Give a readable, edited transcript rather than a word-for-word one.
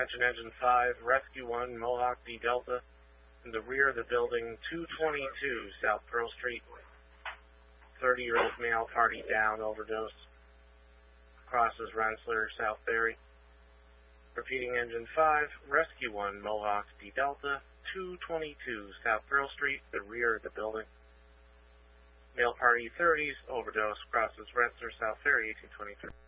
Attention Engine 5, Rescue 1, Mohawk D Delta, in the rear of the building 222 South Pearl Street. 30-year-old male, party down, overdose. Crosses Rensselaer, South Ferry. Repeating Engine 5, Rescue 1, Mohawk D Delta, 222 South Pearl Street, the rear of the building. Male party 30s, overdose, crosses Rensselaer, South Ferry, 1823.